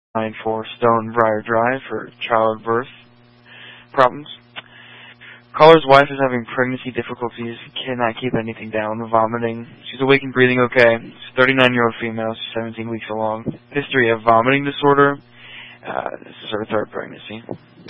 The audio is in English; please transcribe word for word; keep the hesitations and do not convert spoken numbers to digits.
for Stonebriar Drive for childbirth problems. Caller's wife is having pregnancy difficulties, cannot keep anything down, vomiting. She's awake and breathing okay. She's a thirty-nine-year-old female, she's seventeen weeks along. History of vomiting disorder. Uh, this is her third pregnancy.